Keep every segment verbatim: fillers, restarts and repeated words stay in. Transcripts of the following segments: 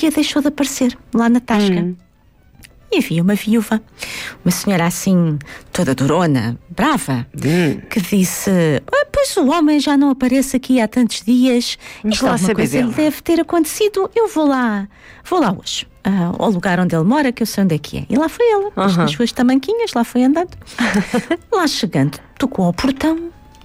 dia deixou de aparecer lá na tasca. Hum. E havia uma viúva, uma senhora assim, toda durona, brava, hum. que disse: ah, pois o homem já não aparece aqui há tantos dias. Isto alguma coisa lhe deve ter acontecido. Eu vou lá, vou lá hoje, uh, ao lugar onde ele mora, que eu sei onde é que é. E lá foi ela, uhum. nas suas tamanquinhas, lá foi andando. Lá chegando, tocou ao portão,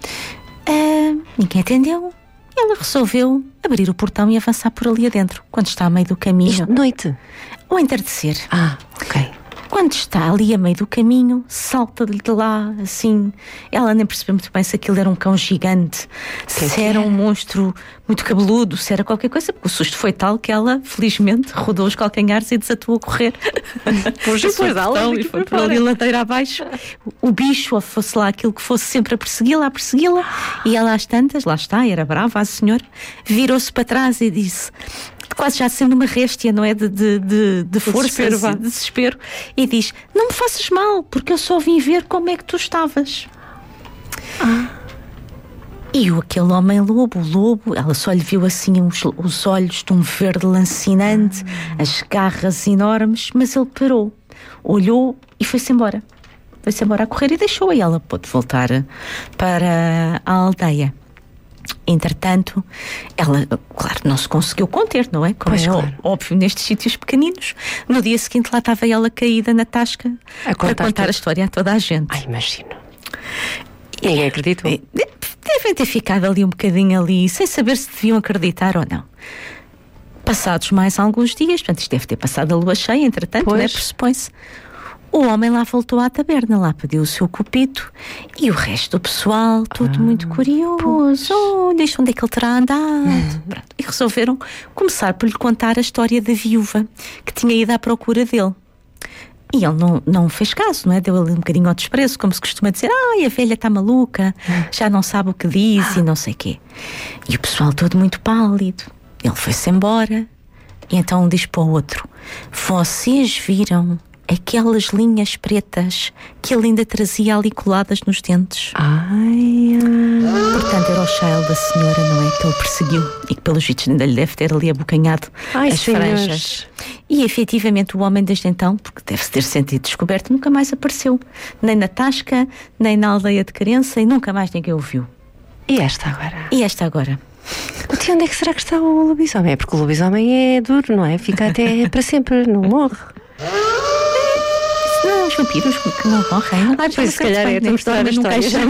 uh, ninguém atendeu. Ela resolveu abrir o portão e avançar por ali adentro, quando está a meio do caminho. Isto de noite? Ou entardecer. Ah, ok. Quando está ali a meio do caminho, salta-lhe de lá, assim. Ela nem percebeu muito bem se aquilo era um cão gigante, que se que era, era um monstro muito cabeludo, se era qualquer coisa, porque o susto foi tal que ela, felizmente, rodou os calcanhares e desatou a correr. Pois depois dela e foi por ali ladeira abaixo. O bicho, ou fosse lá aquilo que fosse, sempre a persegui-la, a persegui-la. E ela às tantas, lá está, era brava a senhora, virou-se para trás e disse, quase já sendo uma réstia, não é? De, de, de, de força, desespero, de desespero. E diz, não me faças mal, porque eu só vim ver como é que tu estavas. Ah. E o, aquele homem lobo, o lobo, ela só lhe viu assim os, os olhos de um verde lancinante, ah. as garras enormes, mas ele parou, olhou e foi-se embora. Foi-se embora a correr e deixou-a, e ela pôde voltar para a aldeia. Entretanto, ela, claro, não se conseguiu conter, não é? Como pois é claro. óbvio nestes sítios pequeninos. No dia seguinte lá estava ela caída na tasca a para contar tudo. A história a toda a gente. Ai, imagino. E ninguém acreditou. Devem ter ficado ali um bocadinho ali, sem saber se deviam acreditar ou não. Passados mais alguns dias, portanto isto deve ter passado a lua cheia, entretanto, pois. Não é? Pressupõe-se. O homem lá voltou à taberna, lá pediu o seu copito e o resto do pessoal, tudo ah, muito curioso. Oh, deixa onde é que ele terá andado. Pronto. E resolveram começar por lhe contar a história da viúva que tinha ido à procura dele. E ele não, não fez caso, não é? Deu ali um bocadinho ao desprezo, como se costuma dizer, ai, a velha está maluca, já não sabe o que diz e não sei o quê. E o pessoal todo muito pálido. Ele foi-se embora e então diz para o outro, vocês viram aquelas linhas pretas que ele ainda trazia ali coladas nos dentes? Ai, ai. Portanto, era o child da senhora, não é? Que ele perseguiu e que, pelos vistos, ainda lhe deve ter ali abocanhado ai, as senhores. franjas. E, efetivamente, o homem, desde então, porque deve-se ter sentido descoberto, nunca mais apareceu. Nem na tasca, nem na aldeia de Carença, e nunca mais ninguém o viu. E esta agora? E esta agora? E onde é que será que está o lobisomem? É porque o lobisomem é duro, não é? Fica até para sempre, não morre. Não, os vampiros que não morrem. Ai, pois se calhar é, temos de estar num caixão.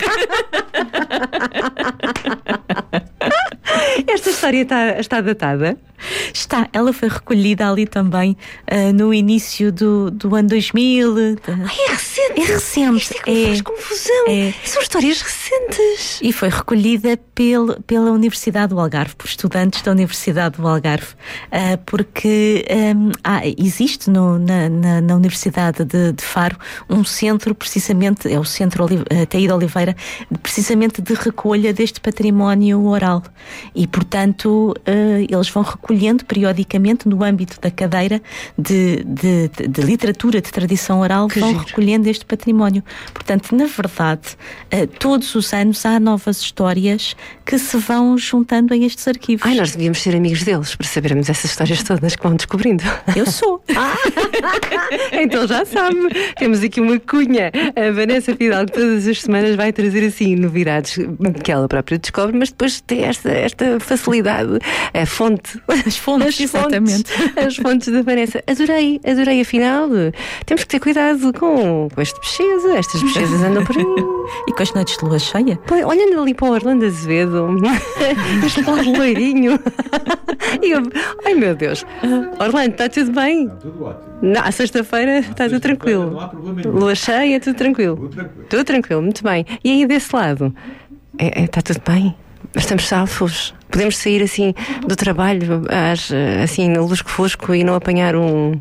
Esta história está, está datada? Está, ela foi recolhida ali também uh, no início do, do ano dois mil. De... Ai, é recente! É recente. Isto é que me faz confusão. É. São histórias recentes. E foi recolhida pel, pela Universidade do Algarve, por estudantes da Universidade do Algarve, uh, porque um, há, existe no, na, na, na Universidade de, de Faro um centro, precisamente, é o Centro Olive, uh, Taída Oliveira, precisamente de recolha deste património oral. E, portanto, uh, eles vão recolhendo periodicamente no âmbito da cadeira de, de, de, de literatura de tradição oral, que vão giro. Recolhendo este património. Portanto, na verdade, uh, todos os anos há novas histórias que se vão juntando a estes arquivos. Ai, nós devíamos ser amigos deles para sabermos essas histórias todas que vão descobrindo. Eu sou. Ah. Então já sabe, temos aqui uma cunha. A Vanessa Fidalgo todas as semanas vai trazer assim novidades que ela própria descobre, mas depois tem esta, esta facilidade, a fonte. As fontes, as exatamente. Fontes, as fontes da Vanessa. Adorei, adorei, afinal. Temos que ter cuidado com, com este bicheza. Estas bichezas andam por aí. E com as noites de lua cheia. Pô, olhando ali para o Orlando Azevedo, este pobre loirinho. E eu, ai meu Deus, Orlando, está tudo bem? Está tudo ótimo. Não, à sexta-feira está tudo tranquilo. Não há problema nenhum. Lua cheia, tudo tranquilo. Tudo tranquilo. Tudo tranquilo, muito bem. E aí desse lado, é, é, está tudo bem? Estamos salvos? Podemos sair assim do trabalho, às, assim, a lusco-fusco e não apanhar um.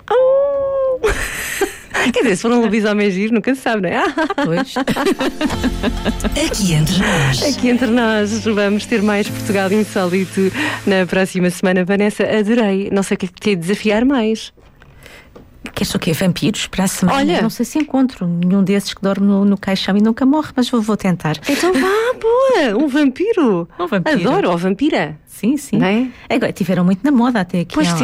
Quer dizer, se for um lobisomem giro, nunca se sabe, não é? Ah, pois. Aqui entre nós. Aqui entre nós vamos ter mais Portugal Insólito na próxima semana. Vanessa, adorei. Não sei o que é que te ia desafiar mais. Queres o quê? Vampiros para a semana? Olha. Não sei se encontro nenhum desses que dorme no, no caixão e nunca morre, mas vou, vou tentar. Então vá, boa! Um vampiro! Um vampiro. Adoro, ou vampira. Sim, sim. Não é? Agora, tiveram muito na moda até aqui. Pois há,